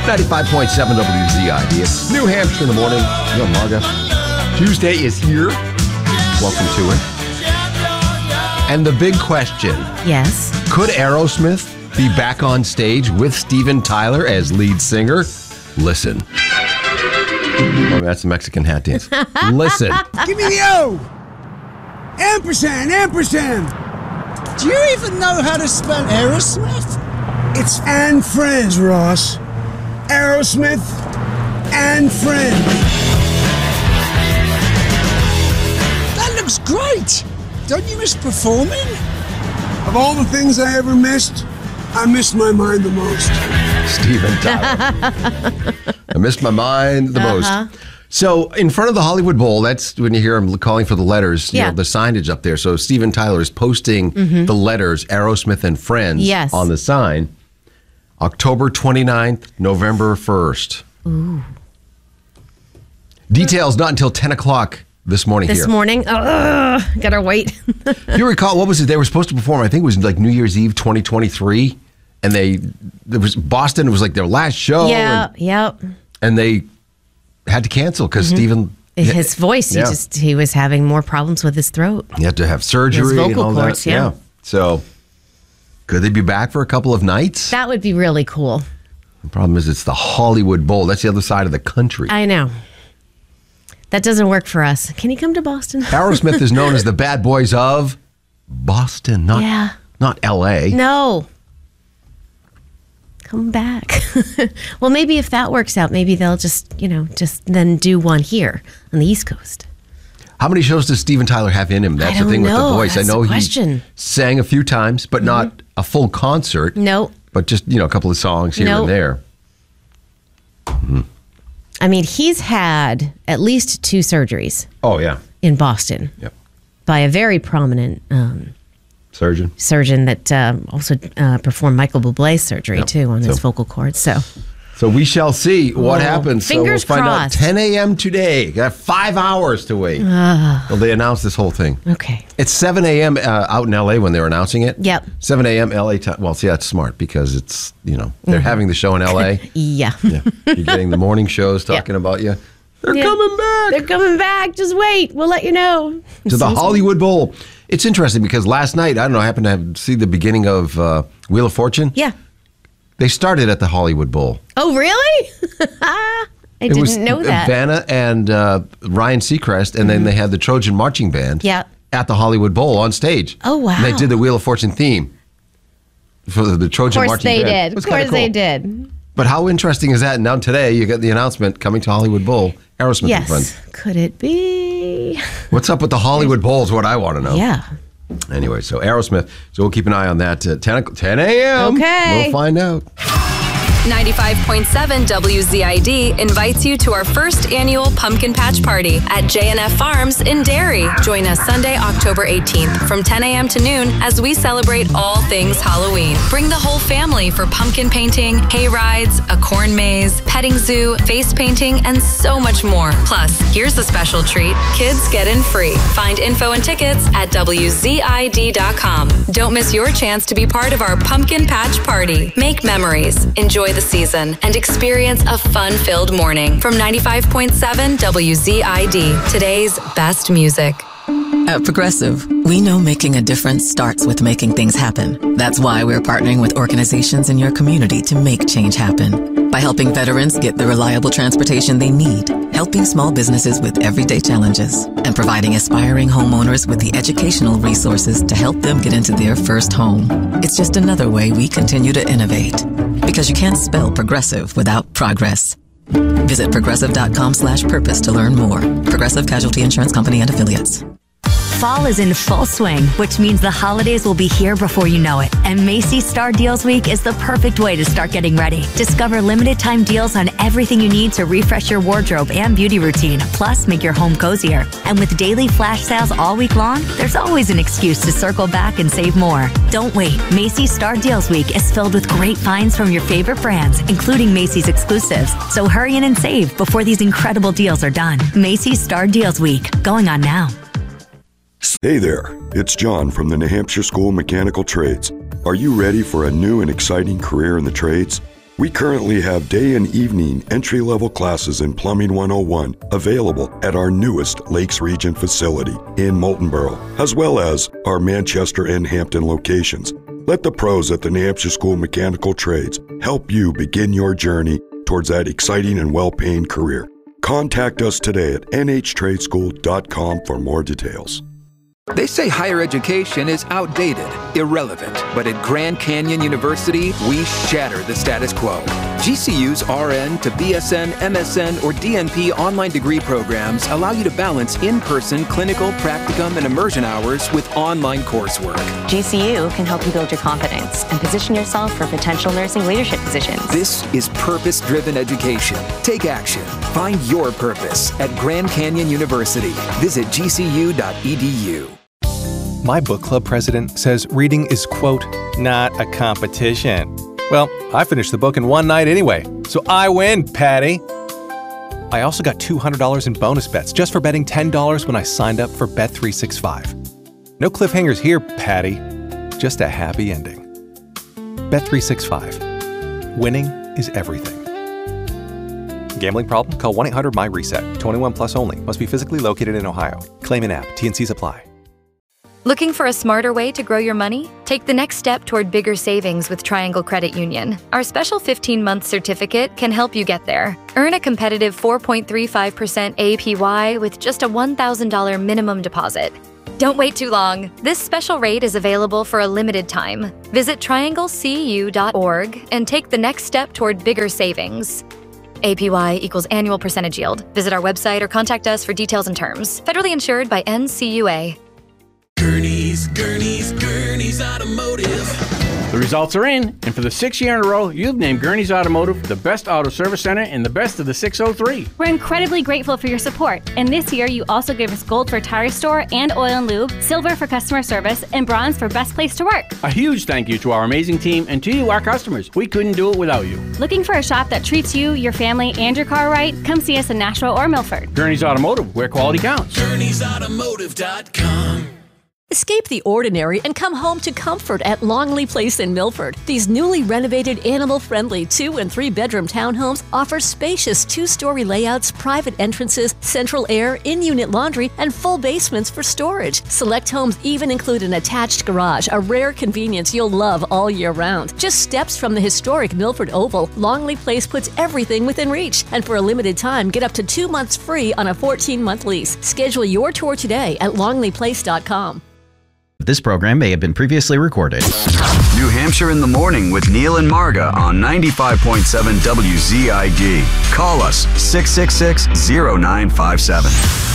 95.7 WZID. It's New Hampshire in the morning. Yo, Marga. Tuesday is here. Welcome to it. And the big question. Yes. Could Aerosmith be back on stage with Steven Tyler as lead singer? Listen. Oh, that's the Mexican hat dance. Listen. Give me the O! Ampersand, ampersand! Do you even know how to spell Aerosmith? It's and friends, Ross. Aerosmith and friends. That looks great! Don't you miss performing? Of all the things I ever missed, I missed my mind the most. Steven Tyler. I missed my mind the most. So in front of the Hollywood Bowl, that's when you hear him calling for the letters, you know, the signage up there. So Steven Tyler is posting the letters Aerosmith and Friends on the sign. October 29th, November 1st. Ooh. Details not until 10 o'clock this morning This morning? Gotta wait. If you recall, what was it? They were supposed to perform, I think it was like New Year's Eve 2023. And there was Boston, it was like their last show. And they had to cancel because Steven... His voice, he was having more problems with his throat. He had to have surgery. His vocal and all cords, that. So, could they be back for a couple of nights? That would be really cool. The problem is it's the Hollywood Bowl. That's the other side of the country. I know. That doesn't work for us. Can he come to Boston? Aerosmith is known as the bad boys of Boston, not L.A. No. Come back. Well, maybe if that works out, maybe they'll just then do one here on the East Coast. How many shows does Steven Tyler have in him? That's the thing with the voice. That's I know he sang a few times, but not a full concert. No. But just, a couple of songs here and there. I mean, he's had at least 2 surgeries. Oh, yeah. In Boston. Yep. By a very prominent surgeon that also performed Michael Bublé's surgery, too, on his vocal cords. So we shall see what happens. Fingers so we'll crossed. Find out 10 a.m. today. Got 5 hours to wait. Well, they announced this whole thing. Okay. It's 7 a.m. Out in L.A. when they were announcing it. Yep. 7 a.m. L.A. time. Well, see, that's smart because it's, they're having the show in L.A. Yeah. You're getting the morning shows talking about you. They're coming back. They're coming back. Just wait. We'll let you know. To the Hollywood Bowl. It's interesting because last night, I don't know, I happened to see the beginning of Wheel of Fortune. Yeah. They started at the Hollywood Bowl. Oh, really? I didn't know that. Vanna and Ryan Seacrest, and then they had the Trojan Marching Band at the Hollywood Bowl on stage. Oh, wow. And they did the Wheel of Fortune theme for the Trojan Marching Band. Of course they did. But how interesting is that? And now today, you get the announcement coming to Hollywood Bowl, Aerosmith and Friends. Could it be? What's up with the Hollywood Bowl is what I want to know. Yeah. Anyway, so Aerosmith. So we'll keep an eye on that at 10 a.m. Okay. We'll find out. 95.7 WZID invites you to our first annual Pumpkin Patch Party at J&F Farms in Derry. Join us Sunday, October 18th from 10 a.m. to noon as we celebrate all things Halloween. Bring the whole family for pumpkin painting, hay rides, a corn maze, petting zoo, face painting, and so much more. Plus, here's a special treat. Kids get in free. Find info and tickets at WZID.com. Don't miss your chance to be part of our Pumpkin Patch Party. Make memories, enjoy the season, and experience a fun-filled morning. From 95.7 WZID, today's best music. At Progressive, we know making a difference starts with making things happen. That's why we're partnering with organizations in your community to make change happen. By helping veterans get the reliable transportation they need, helping small businesses with everyday challenges, and providing aspiring homeowners with the educational resources to help them get into their first home. It's just another way we continue to innovate. Because you can't spell progressive without progress. Visit progressive.com/purpose to learn more. Progressive Casualty Insurance Company and Affiliates. Fall is in full swing, which means the holidays will be here before you know it. And Macy's Star Deals Week is the perfect way to start getting ready. Discover limited time deals on everything you need to refresh your wardrobe and beauty routine, plus make your home cozier. And with daily flash sales all week long, there's always an excuse to circle back and save more. Don't wait. Macy's Star Deals Week is filled with great finds from your favorite brands, including Macy's exclusives. So hurry in and save before these incredible deals are done. Macy's Star Deals Week, going on now. Hey there, it's John from the New Hampshire School of Mechanical Trades. Are you ready for a new and exciting career in the trades? We currently have day and evening entry-level classes in Plumbing 101 available at our newest Lakes Region facility in Moultonborough, as well as our Manchester and Hampton locations. Let the pros at the New Hampshire School of Mechanical Trades help you begin your journey towards that exciting and well-paying career. Contact us today at nhtradeschool.com for more details. They say higher education is outdated, irrelevant, but at Grand Canyon University, we shatter the status quo. GCU's RN to BSN, MSN, or DNP online degree programs allow you to balance in-person clinical, practicum, and immersion hours with online coursework. GCU can help you build your confidence and position yourself for potential nursing leadership positions. This is purpose-driven education. Take action. Find your purpose at Grand Canyon University. Visit gcu.edu. My book club president says reading is, quote, not a competition. Well, I finished the book in one night anyway, so I win, Patty. I also got $200 in bonus bets just for betting $10 when I signed up for Bet365. No cliffhangers here, Patty. Just a happy ending. Bet365. Winning is everything. Gambling problem? Call 1-800-MY-RESET. 21 plus only. Must be physically located in Ohio. Claim in app. T&Cs apply. Looking for a smarter way to grow your money? Take the next step toward bigger savings with Triangle Credit Union. Our special 15-month certificate can help you get there. Earn a competitive 4.35% APY with just a $1,000 minimum deposit. Don't wait too long. This special rate is available for a limited time. Visit trianglecu.org and take the next step toward bigger savings. APY equals annual percentage yield. Visit our website or contact us for details and terms. Federally insured by NCUA. Gurney's Automotive. The results are in, and for the 6th year in a row, you've named Gurney's Automotive the best auto service center and the best of the 603. We're incredibly grateful for your support, and this year you also gave us gold for tire store and oil and lube, silver for customer service, and bronze for best place to work. A huge thank you to our amazing team and to you, our customers. We couldn't do it without you. Looking for a shop that treats you, your family, and your car right? Come see us in Nashua or Milford. Gurney's Automotive, where quality counts. Gurney'sAutomotive.com. Escape the ordinary and come home to comfort at Longley Place in Milford. These newly renovated, animal-friendly 2- and 3-bedroom townhomes offer spacious 2-story layouts, private entrances, central air, in-unit laundry, and full basements for storage. Select homes even include an attached garage, a rare convenience you'll love all year round. Just steps from the historic Milford Oval, Longley Place puts everything within reach. And for a limited time, get up to 2 months free on a 14-month lease. Schedule your tour today at longleyplace.com. This program may have been previously recorded. New Hampshire in the Morning with Neil and Marga on 95.7 WZID. Call us 666-0957.